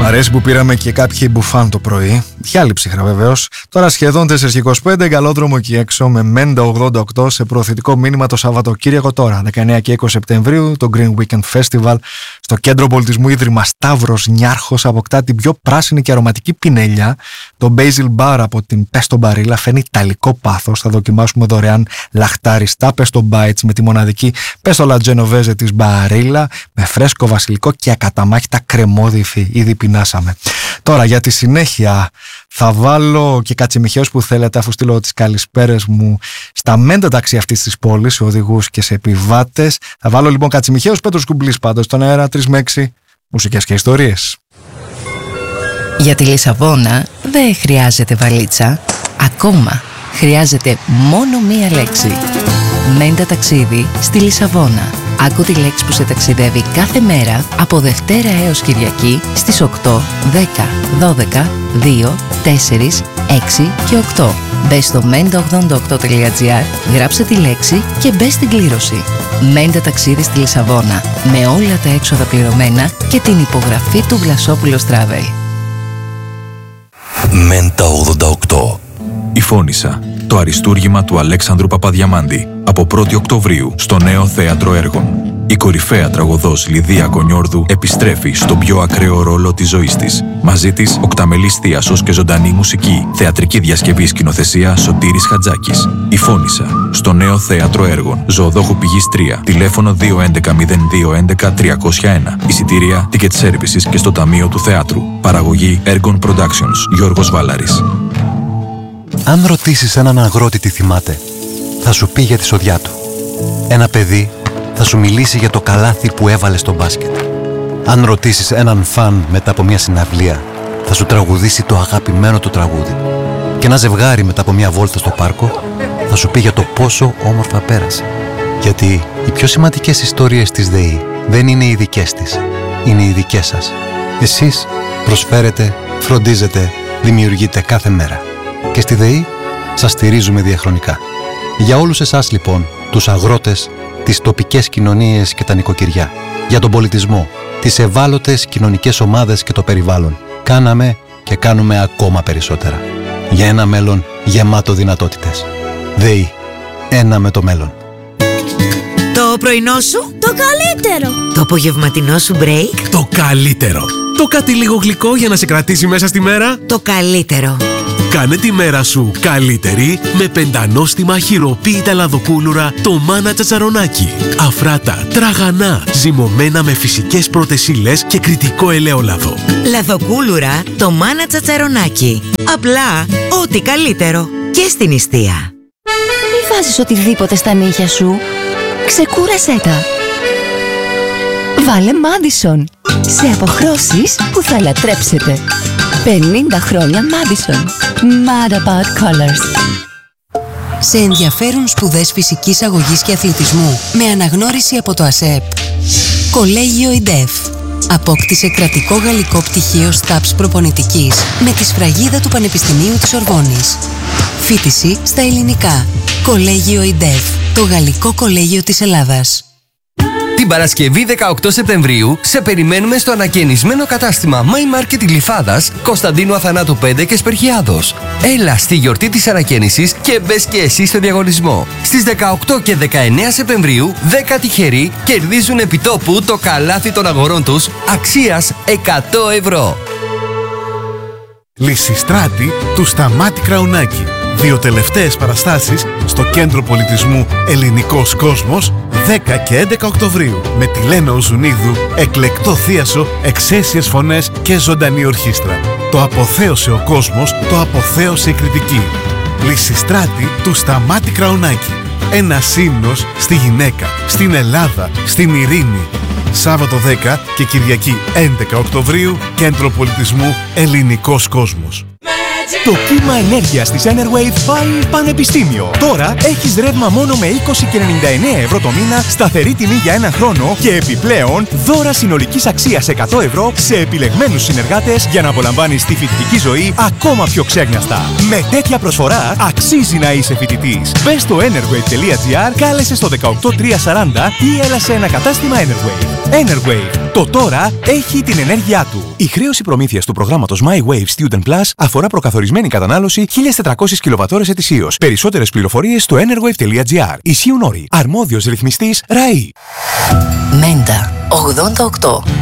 Μ' αρέσει που πήραμε και κάποιοι μπουφάν το πρωί. Και άλλη ψύχρα βεβαίως. Τώρα σχεδόν 4:25, καλόδρομο εκεί έξω με Μέντα 88 σε προωθητικό μήνυμα το Σαββατοκύριακο τώρα, 19 και 20 Σεπτεμβρίου, το Green Weekend Festival στο Κέντρο Πολιτισμού Ίδρυμα Σταύρος Νιάρχος αποκτά την πιο πράσινη και αρωματική πινέλια. Το Basil Bar από την Pesto Barilla φέρνει ιταλικό πάθος. Θα δοκιμάσουμε δωρεάν λαχτάριστα Pesto Bites με τη μοναδική Pesto La Genovese της Barilla με φρέσκο βασιλικό και ακαταμάχητα κρεμόδι υφή. Ήδη πεινάσαμε. Τώρα για τη συνέχεια θα βάλω και κατσιμιχαίους που θέλετε, αφού στείλω τις καλησπέρες μου στα μέντα ταξί αυτής της πόλης, σε οδηγούς και σε επιβάτες. Θα βάλω λοιπόν κατσιμιχαίους, Πέτρος Κουμπλής πάντως στον αέρα, 3 με 6, μουσικές και ιστορίες. Για τη Λισαβόνα δεν χρειάζεται βαλίτσα, ακόμα χρειάζεται μόνο μία λέξη. Μέντα ταξίδι στη Λισαβόνα. Άκου τη λέξη που σε ταξιδεύει κάθε μέρα από Δευτέρα έως Κυριακή στις 8, 10, 12, 2, 4, 6 και 8. Μπες στο menda88.gr, γράψε τη λέξη και μπες στην κλήρωση. Μέντα ταξίδι στη Λισαβόνα, με όλα τα έξοδα πληρωμένα και την υπογραφή του Βλασόπουλος Travel. Μέντα 88. Η Φώνισσα, το αριστούργημα του Αλέξανδρου Παπαδιαμάντη, από 1η Οκτωβρίου στο Νέο Θέατρο Έργων. Η κορυφαία τραγωδός Λιδία Κονιόρδου επιστρέφει στον πιο ακραίο ρόλο της ζωής της. Μαζί της, οκταμελής θίασος και ζωντανή μουσική. Θεατρική διασκευή, σκηνοθεσία Σωτήρης Χατζάκης. Η Φώνισσα, στο Νέο Θέατρο Έργων. Ζωοδόχου Πηγής 3. Τηλέφωνο 211-0211-301. Εισιτήρια, ticket services και στο Ταμείο του Θεάτρου. Παραγωγή Έργων Productions. Γιώργος Βάλαρης. Αν ρωτήσεις έναν αγρότη τι θυμάται, θα σου πει για τη σοδιά του. Ένα παιδί θα σου μιλήσει για το καλάθι που έβαλε στο μπάσκετ. Αν ρωτήσεις έναν φαν μετά από μια συναυλία, θα σου τραγουδήσει το αγαπημένο του τραγούδι. Και ένα ζευγάρι μετά από μια βόλτα στο πάρκο θα σου πει για το πόσο όμορφα πέρασε. Γιατί οι πιο σημαντικές ιστορίες της ΔΕΗ δεν είναι οι δικές της, είναι οι δικές σας. Εσείς προσφέρετε, φροντίζετε, δημιουργείτε κάθε μέρα. Και στη ΔΕΗ σας στηρίζουμε διαχρονικά. Για όλους εσάς λοιπόν, τους αγρότες, τις τοπικές κοινωνίες και τα νοικοκυριά, για τον πολιτισμό, τις ευάλωτες κοινωνικές ομάδες και το περιβάλλον, κάναμε και κάνουμε ακόμα περισσότερα. Για ένα μέλλον γεμάτο δυνατότητες. ΔΕΗ. Ένα με το μέλλον. Το πρωινό σου, το καλύτερο. Το απογευματινό σου break, το καλύτερο. Το κάτι λίγο γλυκό για να σε κρατήσει μέσα στη μέρα, το καλύτερο. Κάνε τη μέρα σου καλύτερη με πεντανόστιμα χειροποίητα λαδοκούλουρα το Μάνα Τσατσαρονάκι. Αφράτα, τραγανά, ζυμωμένα με φυσικές πρώτες ύλες και κριτικό ελαιόλαδο. Λαδοκούλουρα το Μάνα Τσατσαρονάκι. Απλά ό,τι καλύτερο και στην νηστεία. Μη βάζεις οτιδήποτε στα νύχια σου. Ξεκούρασέ τα. Βάλε Madison. Σε αποχρώσεις που θα λατρέψετε. 50 χρόνια Madison. Mad about colors. Σε ενδιαφέρουν σπουδές φυσικής αγωγής και αθλητισμού με αναγνώριση από το ΑΣΕΠ. Κολέγιο ΙΝΤΕΦ. Απόκτησε κρατικό γαλλικό πτυχίο ΣΤΑΠΣ προπονητικής με τη σφραγίδα του Πανεπιστημίου της Ορβόνης. Φοιτηση στα ελληνικά. Κολέγιο ΙΝΤΕΦ. Το γαλλικό κολέγιο της Ελλάδας. Την Παρασκευή 18 Σεπτεμβρίου σε περιμένουμε στο ανακαινισμένο κατάστημα My Market Γλυφάδας, Κωνσταντίνου Αθανάτου 5 και Σπερχιάδος. Έλα στη γιορτή της ανακαίνησης και μπες και εσύ στο διαγωνισμό. Στις 18 και 19 Σεπτεμβρίου 10 τυχεροί κερδίζουν επιτόπου το καλάθι των αγορών τους αξίας 100 ευρώ. Λυσιστράτη του Σταμάτη Κραουνάκη. 2 τελευταίες παραστάσεις στο Κέντρο Πολιτισμού Ελληνικός Κόσμος 10 και 11 Οκτωβρίου με τη Λένα Οζουνίδου, εκλεκτό θίασο, εξαίσιες φωνές και ζωντανή ορχήστρα. Το αποθέωσε ο κόσμος, το αποθέωσε η κριτική. Λυσιστράτη του Σταμάτη Κραουνάκη. Ένα ύμνος στη γυναίκα, στην Ελλάδα, στην ειρήνη. Σάββατο 10 και Κυριακή 11 Οκτωβρίου, Κέντρο Πολιτισμού Ελληνικός Κόσμος. Το κύμα ενέργειας της Enerwave πάει πανεπιστήμιο. Τώρα έχεις ρεύμα μόνο με 20,99 ευρώ το μήνα, σταθερή τιμή για ένα χρόνο και επιπλέον δώρα συνολικής αξίας 100 ευρώ σε επιλεγμένους συνεργάτες για να απολαμβάνεις τη φοιτητική ζωή ακόμα πιο ξέγνιαστα. Με τέτοια προσφορά αξίζει να είσαι φοιτητής. Μπες στο enerwave.gr, κάλεσε στο 18340 ή έλα σε ένα κατάστημα Enerwave. Enerwave. Το τώρα έχει την ενέργειά του. Η χρέωση προμήθειας του προγράμματος My Wave Student Plus αφορά προκαθορισμένη κατανάλωση 1.400 κιλοβατώρες ετησίως. Περισσότερες πληροφορίες στο enerwave.gr. Ισχύουν όροι. Αρμόδιος ρυθμιστής ΡΑΗ. Μέντα 88.